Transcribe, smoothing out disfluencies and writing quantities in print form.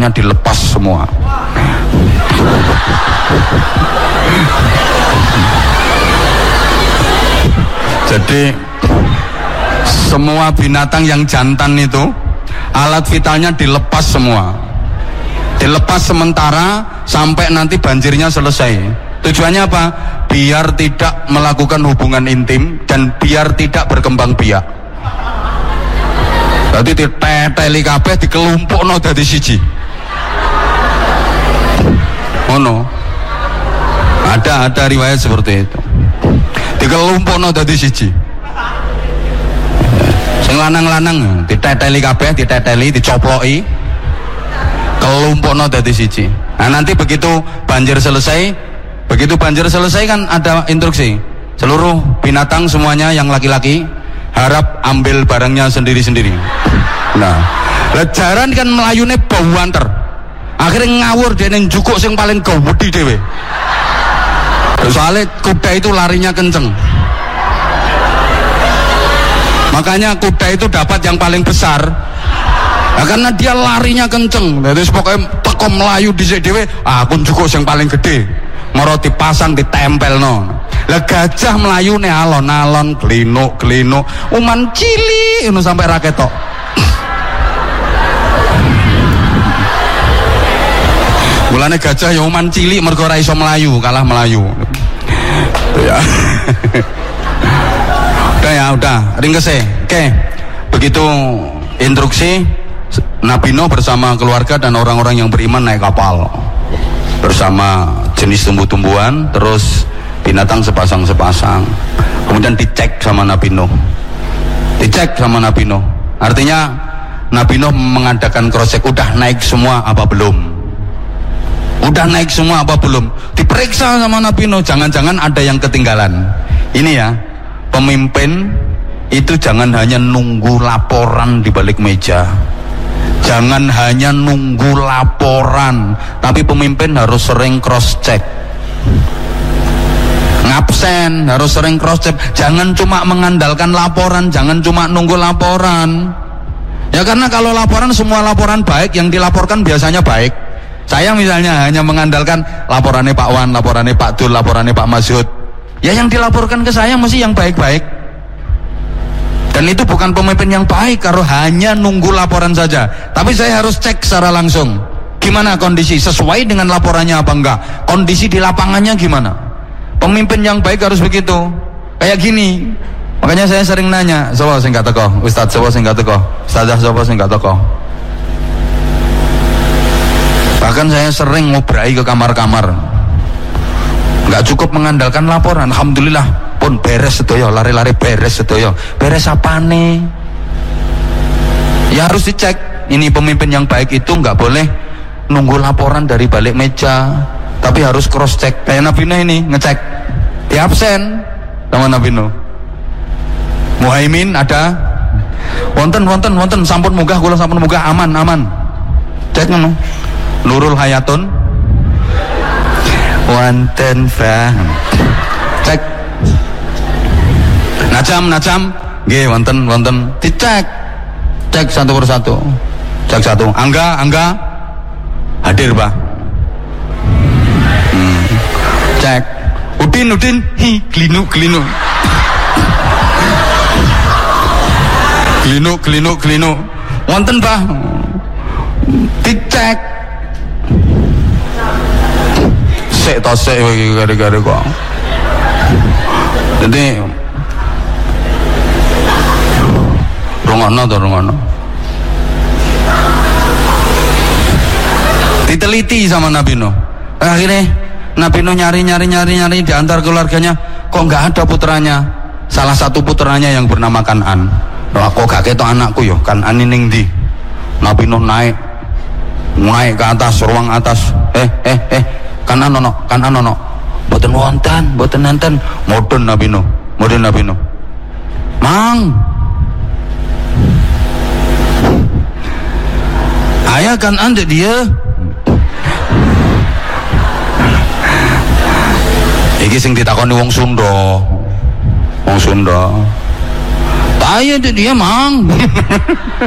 vitalnya dilepas semua. Jadi semua binatang yang jantan itu alat vitalnya dilepas semua, dilepas sementara sampai nanti banjirnya selesai. Tujuannya apa? Biar tidak melakukan hubungan intim dan biar tidak berkembang biak. Jadi diteteli kabeh dikelumpukno dadi siji. Ono. Ada riwayat seperti itu. Dikelumpukno dadi siji. Sing lanang-lanang diteteli kabeh, dicoploki. Kelumpukno dadi siji. Nah, nanti begitu banjir selesai kan ada instruksi. Seluruh binatang semuanya yang laki-laki harap ambil barangnya sendiri-sendiri. Nah, lejaran kan melayune bawanter. Akhirnya ngawur dene njukuk sing paling gawedi dhewe. Soalnya kuda itu larinya kenceng. Makanya kuda itu dapat yang paling besar. Nah, karena dia larinya kenceng. Jadi pokoknya teko melayu dhisik dhewe, aku njukuk sing paling gede. Moro dipasang ditempel no. Lah gajah melayune alon-alon, glinuk-glinuk, uman cilik ngono sampai ra ketok. Mulane gajah ya uman cilik mergo ora iso melayu, kalah melayu. Ya. Udah, ringkese. Oke. Begitu instruksi, Nabi Nuh bersama keluarga dan orang-orang yang beriman naik kapal. Bersama jenis tumbuh-tumbuhan, terus binatang sepasang-sepasang. Kemudian dicek sama Nabi Nuh. Artinya Nabi Nuh mengadakan cross check, udah naik semua apa belum? Diperiksa sama Nabi Nuh, jangan-jangan ada yang ketinggalan. Ini ya, pemimpin itu jangan hanya nunggu laporan di balik meja. Jangan hanya nunggu laporan, tapi pemimpin harus sering cross check. Ngabsen harus sering cross check. Jangan cuma mengandalkan laporan, jangan cuma nunggu laporan. Ya karena kalau laporan, semua laporan baik, yang dilaporkan biasanya baik. Saya misalnya hanya mengandalkan laporannya Pak Wan, laporannya Pak Dul, laporannya Pak Masyud. Ya yang dilaporkan ke saya mesti yang baik-baik. Dan itu bukan pemimpin yang baik kalau hanya nunggu laporan saja. Tapi saya harus cek secara langsung. Gimana kondisi, sesuai dengan laporannya apa enggak? Kondisi di lapangannya gimana? Pemimpin yang baik harus begitu. Kayak gini. Makanya saya sering nanya, sapa sing gak teko? Ustaz sapa sing gak teko? Ustazah sapa sing gak teko? Bahkan saya sering ngobrai ke kamar-kamar. Enggak cukup mengandalkan laporan. Alhamdulillah pun beres sedaya, lari-lari beres sedaya. Beres apane? Ya harus dicek. Ini pemimpin yang baik itu enggak boleh nunggu laporan dari balik meja, tapi harus cross check. Kayak Nabi Nuh ini ngecek. Di absen sama Nabi Nuh. Muhaimin ada. Wonten sampun munggah kula sampun munggah aman. Cek ngono. Nurul Hayatun wonten Pak. Cek. Najam nggih wonten dicek. Cek satu persatu. Cek satu. Angga hadir Pak. Cek. Udin glinu wonten Pak. Dicek. Sik gara-gara kok. Jadi rungono. Diteliti sama Nabi Nuh. Akhirnya Nabi Nuh nyari di antar keluarganya, kok nggak ada putranya. Salah satu putranya yang bernama Kan'an. Kok gak ketok anakku yo, Kan'an ini ning ndi? Nabi Nuh naik ke atas, ruang atas. Kan'an ono. Mboten wonten. Modern Nabi Nuh. Mang. Ayah Kan'an dia. Iki sing ditakoni wong Sunda. Ayah dia Mang.